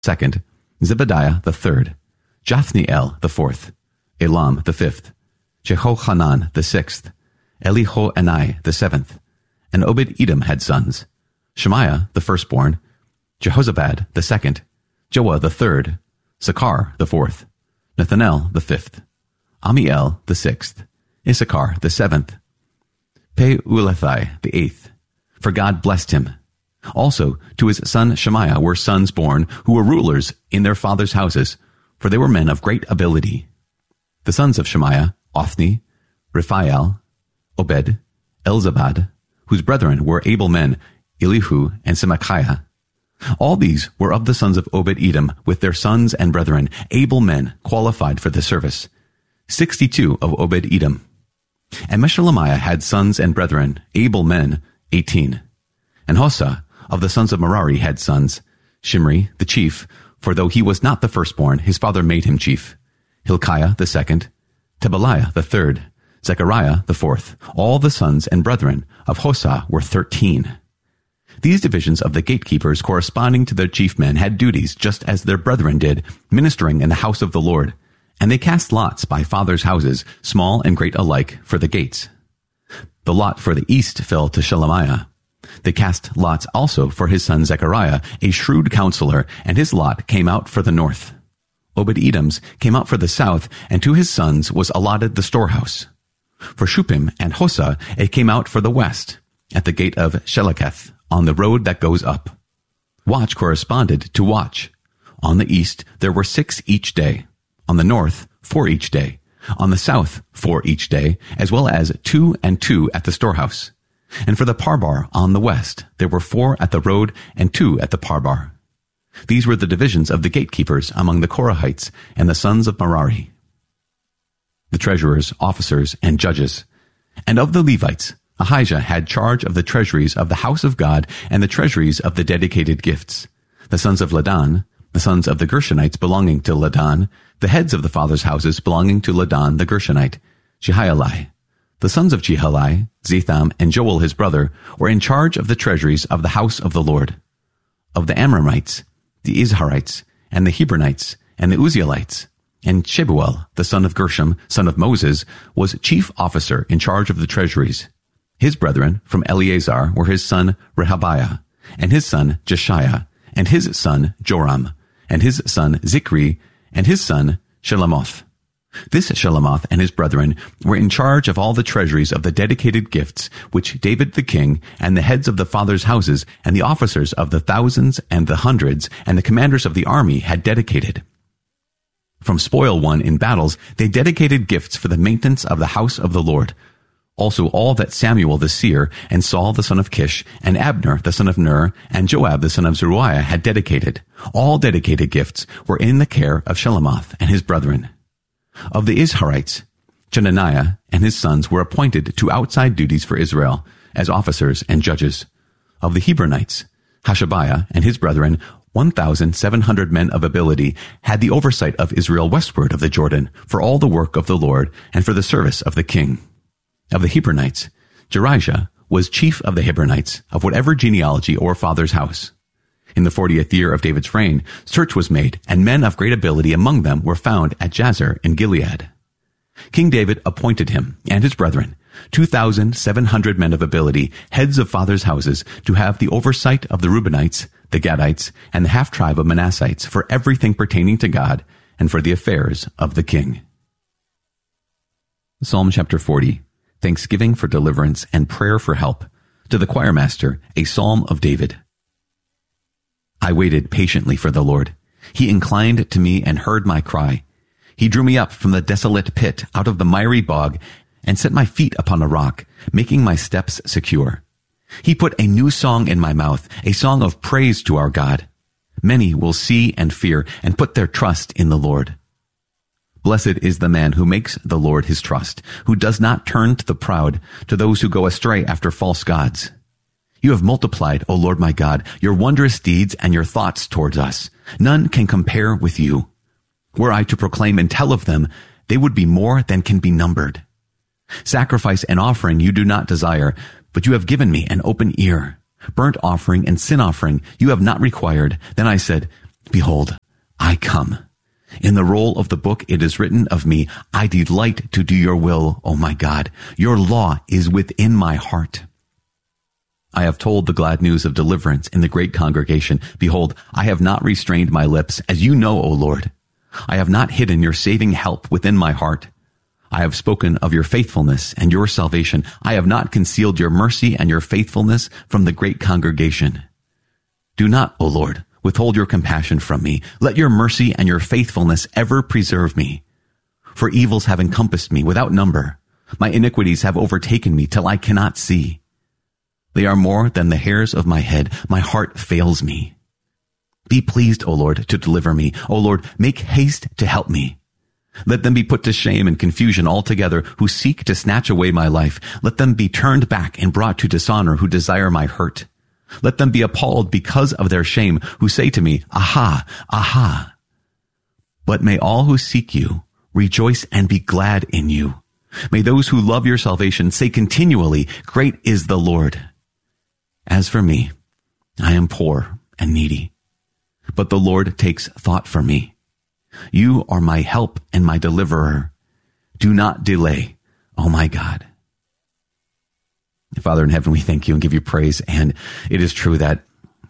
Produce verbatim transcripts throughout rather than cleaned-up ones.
second, Zebediah the third, Jathniel the fourth, Elam the fifth, Jehohanan the sixth, Elihoenai the seventh, and Obed-Edom had sons, Shemaiah the firstborn, Jehozabad the second, Joah the third, Sakar the fourth, Nethanel the fifth, Amiel the sixth, Issachar the seventh, Peulethi the eighth, for God blessed him. Also to his son Shemaiah were sons born who were rulers in their fathers' houses, for they were men of great ability. The sons of Shemaiah, Othni, Raphael, Obed, Elzabad, whose brethren were able men, Elihu and Semachiah. All these were of the sons of Obed-Edom, with their sons and brethren, able men qualified for the service, sixty-two of Obed-Edom. And Meshelemiah had sons and brethren, able men, eighteen. And Hosa of the sons of Merari had sons, Shimri the chief, for though he was not the firstborn, his father made him chief, Hilkiah the second, Tebaliah the third, Zechariah the fourth. All the sons and brethren of Hosa were thirteen. These divisions of the gatekeepers corresponding to their chief men had duties just as their brethren did, ministering in the house of the Lord. And they cast lots by fathers' houses, small and great alike, for the gates. The lot for the east fell to Shelemiah. They cast lots also for his son Zechariah, a shrewd counselor, and his lot came out for the north. Obed-Edom's came out for the south, and to his sons was allotted the storehouse. For Shuppim and Hosa it came out for the west, at the gate of Sheleketh, on the road that goes up. Watch corresponded to watch. On the east there were six each day. On the north, four each day. On the south, four each day, as well as two and two at the storehouse. And for the parbar on the west, there were four at the road and two at the parbar. These were the divisions of the gatekeepers among the Korahites and the sons of Merari. The treasurers, officers, and judges. And of the Levites, Ahijah had charge of the treasuries of the house of God and the treasuries of the dedicated gifts. The sons of Ladan, the sons of the Gershonites belonging to Ladan, the heads of the fathers' houses belonging to Ladan the Gershonite, Jehieli. The sons of Jehieli, Zetham, and Joel his brother, were in charge of the treasuries of the house of the Lord. Of the Amramites, the Izharites, and the Hebronites, and the Uzzielites, and Shebuel, the son of Gershom, son of Moses, was chief officer in charge of the treasuries. His brethren from Eleazar were his son Rehabiah, and his son Jeshiah, and his son Joram, and his son Zikri, and his son Shelemoth. This Shelemoth and his brethren were in charge of all the treasuries of the dedicated gifts which David the king, and the heads of the fathers' houses, and the officers of the thousands and the hundreds, and the commanders of the army had dedicated. From spoil won in battles, they dedicated gifts for the maintenance of the house of the Lord. Also all that Samuel the seer, and Saul the son of Kish, and Abner the son of Ner, and Joab the son of Zeruiah had dedicated. All dedicated gifts were in the care of Shelemoth and his brethren. Of the Izharites, Chenaniah and his sons were appointed to outside duties for Israel, as officers and judges. Of the Hebronites, Hashabiah and his brethren, one thousand seven hundred men of ability, had the oversight of Israel westward of the Jordan, for all the work of the Lord, and for the service of the king. Of the Hebronites, Jerijah was chief of the Hebronites, of whatever genealogy or father's house. In the fortieth year of David's reign, search was made, and men of great ability among them were found at Jazer in Gilead. King David appointed him and his brethren, two thousand seven hundred men of ability, heads of fathers' houses, to have the oversight of the Reubenites, the Gadites, and the half-tribe of Manassites for everything pertaining to God and for the affairs of the king. Psalm chapter forty. Thanksgiving for deliverance and prayer for help. To the choirmaster, a psalm of David. I waited patiently for the Lord. He inclined to me and heard my cry. He drew me up from the desolate pit, out of the miry bog, and set my feet upon a rock, making my steps secure. He put a new song in my mouth, a song of praise to our God. Many will see and fear and put their trust in the Lord. Blessed is the man who makes the Lord his trust, who does not turn to the proud, to those who go astray after false gods. You have multiplied, O Lord my God, your wondrous deeds and your thoughts towards us. None can compare with you. Were I to proclaim and tell of them, they would be more than can be numbered. Sacrifice and offering you do not desire, but you have given me an open ear. Burnt offering and sin offering you have not required. Then I said, Behold, I come. In the roll of the book it is written of me, I delight to do your will, O my God. Your law is within my heart. I have told the glad news of deliverance in the great congregation. Behold, I have not restrained my lips, as you know, O Lord. I have not hidden your saving help within my heart. I have spoken of your faithfulness and your salvation. I have not concealed your mercy and your faithfulness from the great congregation. Do not, O Lord, withhold your compassion from me. Let your mercy and your faithfulness ever preserve me. For evils have encompassed me without number. My iniquities have overtaken me till I cannot see. They are more than the hairs of my head. My heart fails me. Be pleased, O Lord, to deliver me. O Lord, make haste to help me. Let them be put to shame and confusion altogether who seek to snatch away my life. Let them be turned back and brought to dishonor who desire my hurt. Let them be appalled because of their shame who say to me, Aha, aha. But may all who seek you rejoice and be glad in you. May those who love your salvation say continually, Great is the Lord. As for me, I am poor and needy, but the Lord takes thought for me. You are my help and my deliverer. Do not delay, oh my God. Father in heaven, we thank you and give you praise. And it is true that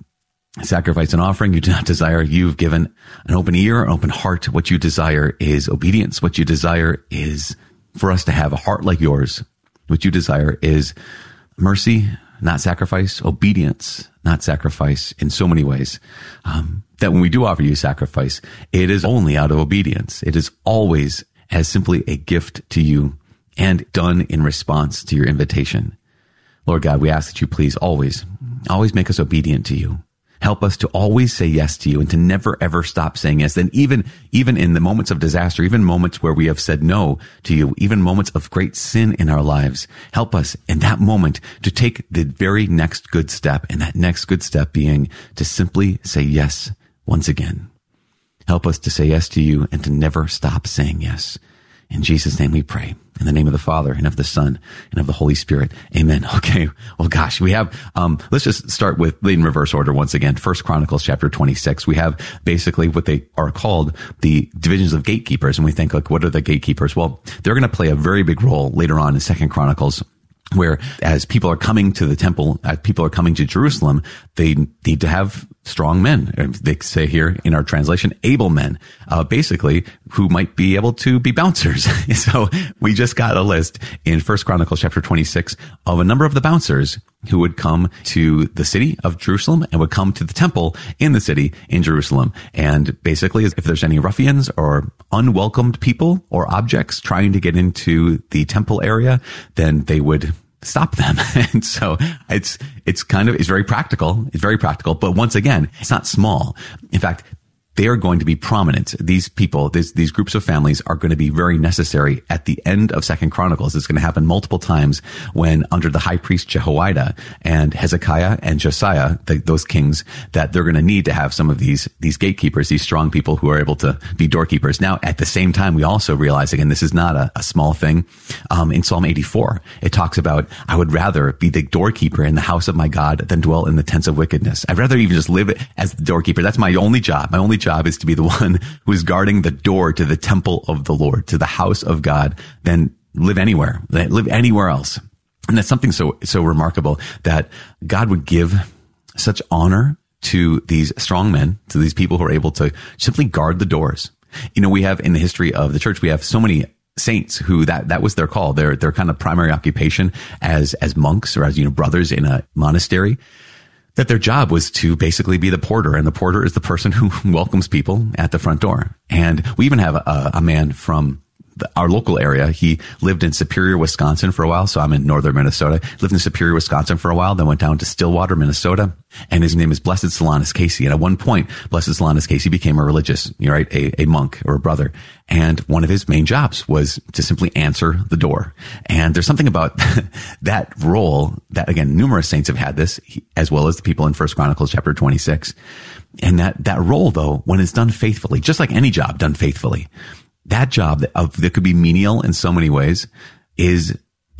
sacrifice and offering you do not desire. You've given an open ear, an open heart. What you desire is obedience. What you desire is for us to have a heart like yours. What you desire is mercy, not sacrifice, obedience, not sacrifice in so many ways. Um, that when we do offer you sacrifice, it is only out of obedience. It is always as simply a gift to you and done in response to your invitation. Lord God, we ask that you please always, always make us obedient to you. Help us to always say yes to you and to never, ever stop saying yes. Then even, even in the moments of disaster, even moments where we have said no to you, even moments of great sin in our lives, help us in that moment to take the very next good step, and that next good step being to simply say yes once again. Help us to say yes to you and to never stop saying yes. In Jesus' name we pray. In the name of the Father and of the Son and of the Holy Spirit. Amen. Okay. Well, gosh, we have, um, let's just start with in reverse order once again. First Chronicles chapter twenty-six. We have basically what they are called the divisions of gatekeepers. And we think, like, what are the gatekeepers? Well, they're going to play a very big role later on in Second Chronicles, where as people are coming to the temple, as people are coming to Jerusalem, they need to have strong men. They say here in our translation, able men, uh, basically, who might be able to be bouncers. So we just got a list in First Chronicles chapter twenty-six of a number of the bouncers who would come to the city of Jerusalem and would come to the temple in the city in Jerusalem. And basically, if there's any ruffians or unwelcomed people or objects trying to get into the temple area, then they would stop them. And so it's, it's kind of, it's very practical. It's very practical. But once again, it's not small. In fact, they are going to be prominent. These people, these, these groups of families are going to be very necessary at the end of Second Chronicles. It's going to happen multiple times when under the high priest Jehoiada and Hezekiah and Josiah, the, those kings, that they're going to need to have some of these, these gatekeepers, these strong people who are able to be doorkeepers. Now, at the same time, we also realize, again, this is not a, a small thing. Um, in Psalm eighty-four, it talks about, I would rather be the doorkeeper in the house of my God than dwell in the tents of wickedness. I'd rather even just live as the doorkeeper. That's my only job. My only job is to be the one who is guarding the door to the temple of the Lord, to the house of God, than live anywhere, live anywhere else. And that's something so, so remarkable that God would give such honor to these strong men, to these people who are able to simply guard the doors. You know, we have in the history of the church, we have so many saints who that, that was their call, their, their kind of primary occupation as, as monks or as, you know, brothers in a monastery, that their job was to basically be the porter, and the porter is the person who welcomes people at the front door. And we even have a, a man from the, our local area. He lived in Superior, Wisconsin for a while. So I'm in northern Minnesota. Lived in Superior, Wisconsin for a while, then went down to Stillwater, Minnesota. And his name is Blessed Solanus Casey. And at one point, Blessed Solanus Casey became a religious, you're right, a, a monk or a brother. And one of his main jobs was to simply answer the door. And there's something about that role that, again, numerous saints have had this, as well as the people in First Chronicles chapter twenty-six. And that, that role, though, when it's done faithfully, just like any job done faithfully, that job that, of, that could be menial in so many ways is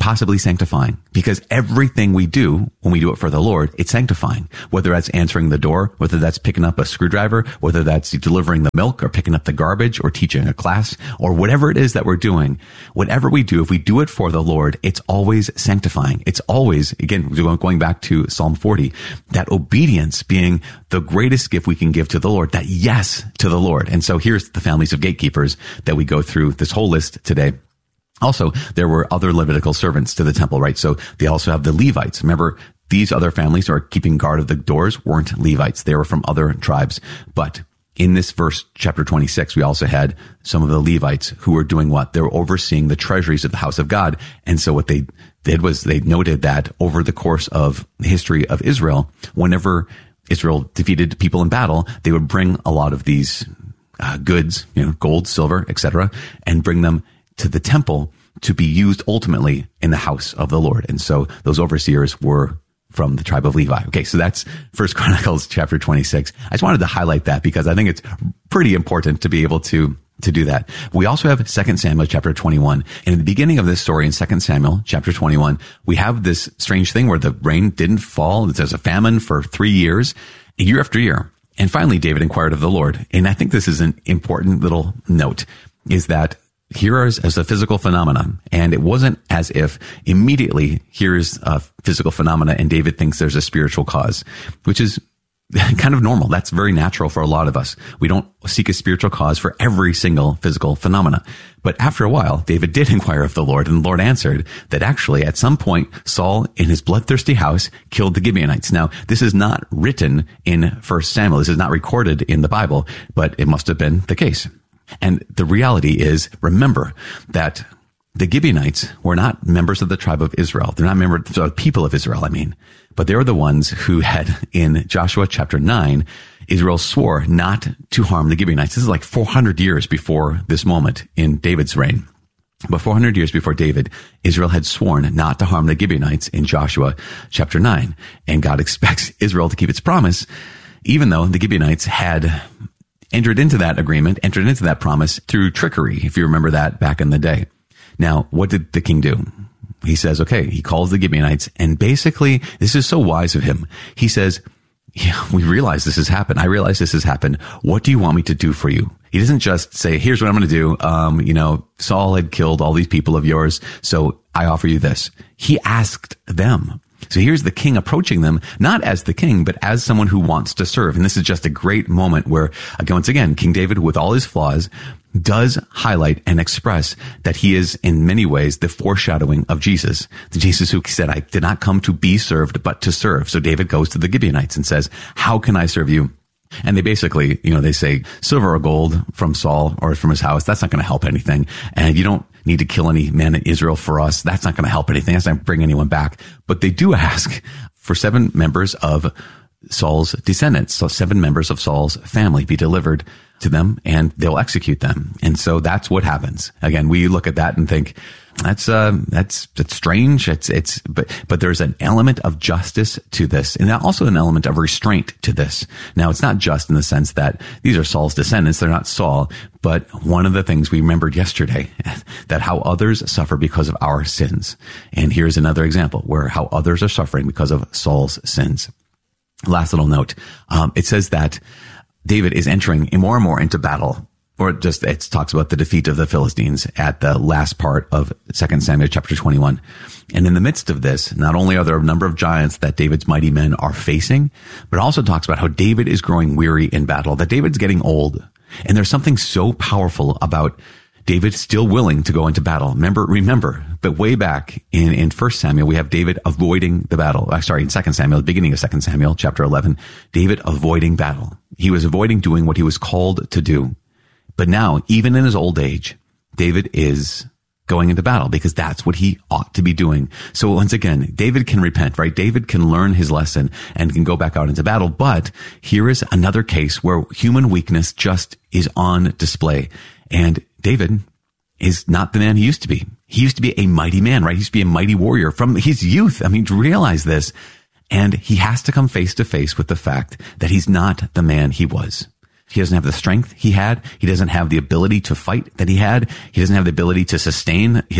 possibly sanctifying, because everything we do when we do it for the Lord, it's sanctifying, whether that's answering the door, whether that's picking up a screwdriver, whether that's delivering the milk or picking up the garbage or teaching a class or whatever it is that we're doing. Whatever we do, if we do it for the Lord, it's always sanctifying. It's always, again, going back to Psalm forty, that obedience being the greatest gift we can give to the Lord, that yes to the Lord. And so here's the families of gatekeepers that we go through this whole list today. Also, there were other Levitical servants to the temple, right? So they also have the Levites. Remember, these other families who are keeping guard of the doors weren't Levites. They were from other tribes. But in this verse, chapter twenty-six, we also had some of the Levites who were doing what? They were overseeing the treasuries of the house of God. And so what they did was they noted that over the course of the history of Israel, whenever Israel defeated people in battle, they would bring a lot of these uh, goods, you know, gold, silver, et cetera, and bring them to the temple to be used ultimately in the house of the Lord. And so those overseers were from the tribe of Levi. Okay, so that's First Chronicles chapter twenty-six. I just wanted to highlight that because I think it's pretty important to be able to to do that. We also have Second Samuel chapter twenty-one. And in the beginning of this story in Second Samuel chapter twenty-one, we have this strange thing where the rain didn't fall. There's a famine for three years, year after year. And finally, David inquired of the Lord. And I think this is an important little note, is that here is as a physical phenomenon. And it wasn't as if immediately here's a physical phenomena and David thinks there's a spiritual cause, which is kind of normal. That's very natural for a lot of us. We don't seek a spiritual cause for every single physical phenomena. But after a while, David did inquire of the Lord, and the Lord answered that actually at some point, Saul in his bloodthirsty house killed the Gibeonites. Now, this is not written in First Samuel. This is not recorded in the Bible, but it must have been the case. And the reality is, remember that the Gibeonites were not members of the tribe of Israel. They're not members of the people of Israel, I mean. But they were the ones who had, in Joshua chapter nine, Israel swore not to harm the Gibeonites. This is like four hundred years before this moment in David's reign. But four hundred years before David, Israel had sworn not to harm the Gibeonites in Joshua chapter nine. And God expects Israel to keep its promise, even though the Gibeonites had entered into that agreement, entered into that promise through trickery, if you remember that back in the day. Now, what did the king do? He says, okay, he calls the Gibeonites, and basically, this is so wise of him. He says, yeah, we realize this has happened. I realize this has happened. What do you want me to do for you? He doesn't just say, here's what I'm going to do. Um, you know, Saul had killed all these people of yours, so I offer you this. He asked them. So here's the king approaching them, not as the king, but as someone who wants to serve. And this is just a great moment where, again, once again, King David, with all his flaws, does highlight and express that he is in many ways the foreshadowing of Jesus. The Jesus who said, I did not come to be served, but to serve. So David goes to the Gibeonites and says, how can I serve you? And they basically, you know, they say silver or gold from Saul or from his house. That's not going to help anything. And you don't need to kill any man in Israel for us. That's not going to help anything. That's not going to bring anyone back. But they do ask for seven members of Saul's descendants. So seven members of Saul's family be delivered to them, and they'll execute them. And so that's what happens. Again, we look at that and think, that's, uh, that's, that's strange. It's, it's, but, but there's an element of justice to this, and also an element of restraint to this. Now, it's not just in the sense that these are Saul's descendants. They're not Saul, but one of the things we remembered yesterday, that how others suffer because of our sins. And here's another example where how others are suffering because of Saul's sins. Last little note. Um, it says that David is entering more and more into battle, or just it talks about the defeat of the Philistines at the last part of Second Samuel chapter twenty-one. And in the midst of this, not only are there a number of giants that David's mighty men are facing, but also talks about how David is growing weary in battle, that David's getting old. And there's something so powerful about David still willing to go into battle. Remember, remember, but way back in, in First Samuel, we have David avoiding the battle. Uh, sorry, in Second Samuel, the beginning of Second Samuel, chapter eleven, David avoiding battle. He was avoiding doing what he was called to do. But now, even in his old age, David is going into battle because that's what he ought to be doing. So once again, David can repent, right? David can learn his lesson and can go back out into battle. But here is another case where human weakness just is on display. And David is not the man he used to be. He used to be a mighty man, right? He used to be a mighty warrior from his youth. I mean, to realize this. And he has to come face to face with the fact that he's not the man he was. He doesn't have the strength he had. He doesn't have the ability to fight that he had. He doesn't have the ability to sustain his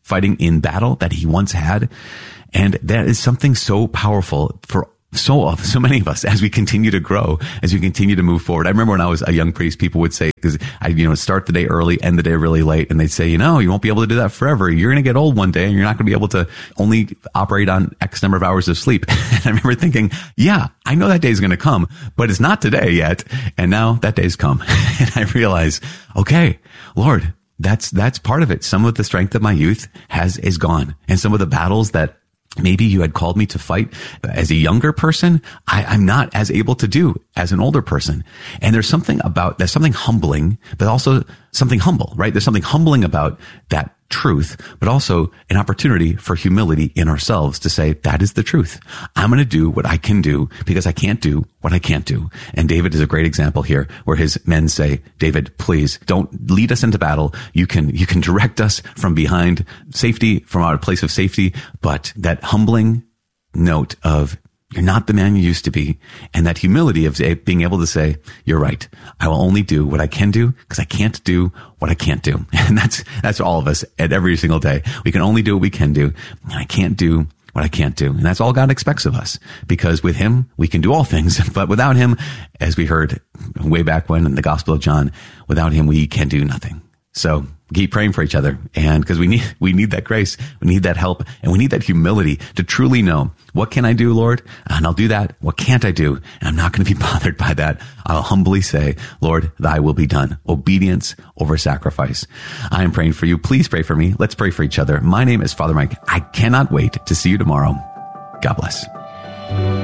fighting in battle that he once had. And that is something so powerful for so so many of us as we continue to grow, as we continue to move forward. I remember when I was a young priest, people would say, because I, you know, start the day early, end the day really late, and they'd say, you know, you won't be able to do that forever. You're going to get old one day, and you're not going to be able to only operate on X number of hours of sleep. And I remember thinking, yeah, I know that day's going to come, but it's not today yet. And now that day's come, and I realize, okay, Lord, that's that's part of it. Some of the strength of my youth has is gone, and some of the battles that maybe you had called me to fight as a younger person, I, I'm not as able to do as an older person. And there's something about, there's something humbling, but also something humble, right? There's something humbling about that truth, but also an opportunity for humility in ourselves to say, that is the truth. I'm going to do what I can do because I can't do what I can't do. And David is a great example here where his men say, David, please don't lead us into battle. You can, you can direct us from behind safety, from our place of safety, but that humbling note of, you're not the man you used to be. And that humility of being able to say, you're right. I will only do what I can do because I can't do what I can't do. And that's, that's all of us at every single day. We can only do what we can do. And I can't do what I can't do. And that's all God expects of us, because with him, we can do all things. But without him, as we heard way back when in the Gospel of John, without him, we can do nothing. So keep praying for each other. And because we need, we need that grace. We need that help, and we need that humility to truly know, what can I do, Lord? And I'll do that. What can't I do? And I'm not going to be bothered by that. I'll humbly say, Lord, thy will be done. Obedience over sacrifice. I am praying for you. Please pray for me. Let's pray for each other. My name is Father Mike. I cannot wait to see you tomorrow. God bless.